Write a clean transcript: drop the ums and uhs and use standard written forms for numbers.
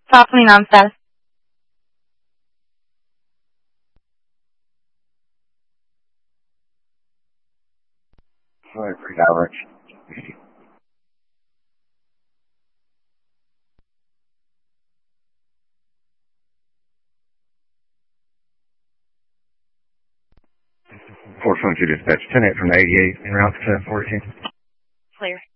Talk to me non-status. Sorry for average. Four 22 dispatch, 10-8 from the 88, en route to 14. Clear.